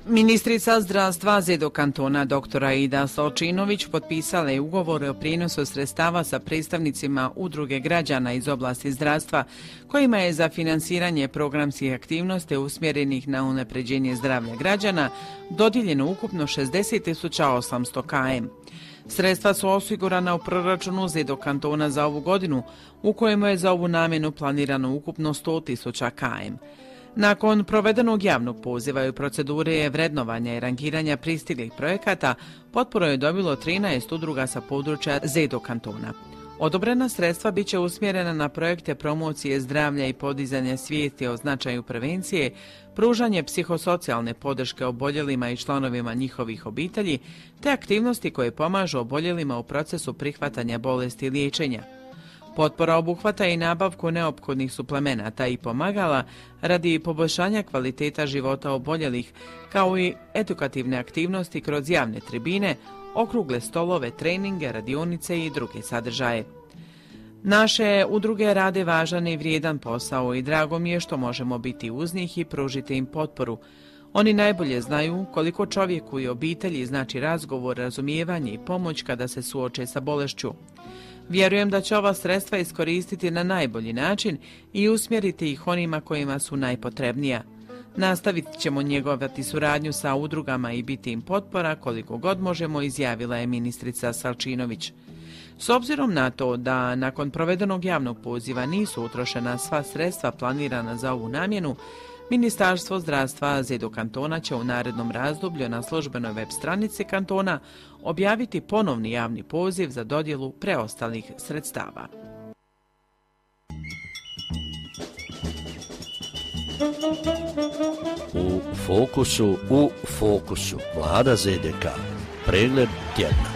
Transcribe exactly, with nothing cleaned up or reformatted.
Ministrica zdravstva Zedo kantona dr Aida Salčinović potpisala je ugovore o prijenosu sredstava sa predstavnicima udruge građana iz oblasti zdravstva, kojima je za finansiranje programskih aktivnosti usmjerenih na unapređenje zdravlja građana dodijeljeno ukupno šezdeset tisuća osamsto kilometara. Sredstva su osigurana u proračunu Zedo kantona za ovu godinu, u kojemu je za ovu namjenu planirano ukupno sto tisuća kilometara. Nakon provedenog javnog poziva i procedure vrednovanja i rangiranja pristiglih projekata, potporu je dobilo trinaest udruga sa područja Zedo kantona. Odobrena sredstva bit će usmjerena na projekte promocije zdravlja i podizanja svijesti o značaju prevencije, pružanje psihosocijalne podrške oboljelima i članovima njihovih obitelji, te aktivnosti koje pomažu oboljelima u procesu prihvatanja bolesti i liječenja. Potpora obuhvata i nabavku neophodnih suplemenata i pomagala radi poboljšanja kvaliteta života oboljelih, kao i edukativne aktivnosti kroz javne tribine, okrugle stolove, treninge, radionice i druge sadržaje. Naše udruge rade važan i vrijedan posao i drago mi je što možemo biti uz njih i pružiti im potporu. Oni najbolje znaju koliko čovjeku i obitelji znači razgovor, razumijevanje i pomoć kada se suoče sa bolešću. Vjerujem da će ova sredstva iskoristiti na najbolji način i usmjeriti ih onima kojima su najpotrebnija. Nastavit ćemo njegovati suradnju sa udrugama i biti im potpora koliko god možemo, izjavila je ministrica Salčinović. S obzirom na to da nakon provedenog javnog poziva nisu utrošena sva sredstva planirana za ovu namjenu, Ministarstvo zdravstva Zedo kantona će u narednom razdoblju na službenoj web stranici kantona objaviti ponovni javni poziv za dodjelu preostalih sredstava. U fokusu, u fokusu, Vlada Z D K, pregled tjedna.